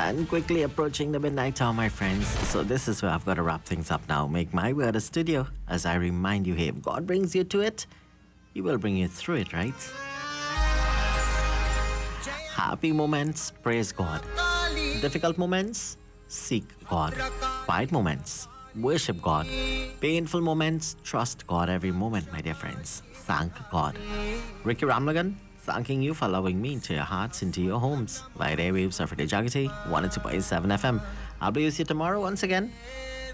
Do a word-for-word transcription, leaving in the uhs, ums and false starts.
And quickly approaching the midnight hour, my friends. So this is where I've got to wrap things up now. Make my way out of studio as I remind you, hey, if God brings you to it, He will bring you through it, right? Happy moments, praise God. Difficult moments, seek God. Quiet moments, worship God. Painful moments, trust God every moment, my dear friends. Thank God. Ricky Ramlagan, thanking you for allowing me into your hearts, into your homes. Via the airwaves of Radio Jagati, one oh two point seven F M. I'll be with you tomorrow once again.